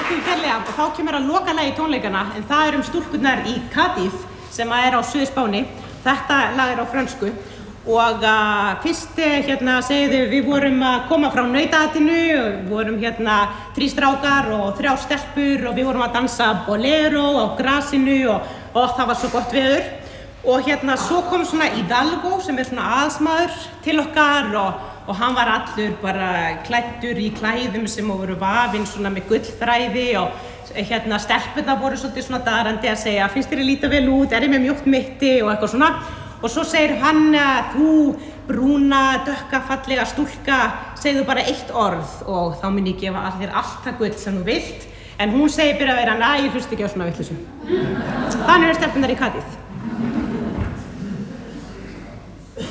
þakka kærlega og þá kemur að lokalagi tónleikana en það stúlkurnar í Cardiff sem á Suður-Spáni. Þetta lag á frönsku og fyrst segðu við vorum að koma frá nautaatinu og við vorum 3 strákar og 3 stelpur og við vorum að dansa bolero á grasinu og það var svo gott veður og svo kom svona Hidalgo sem svona aðalsmaður til okkar og hann var allur bara klæddur í klæðum sem voru vafin svona með gullþræði og stelpurnar voru svolítið svona darandi að segja finnst þér líta vel út, ég með mjótt mitti og eitthvað svona og svo segir hann þú brúna, dökka, fallega stúlka segðu bara 1 orð og þá mun ég gefa þér allt það gull sem þú vilt en hún segir byrja að vera ég hlusta ekki á svona vitleysu. Þannig stelpurnar í Cardiff.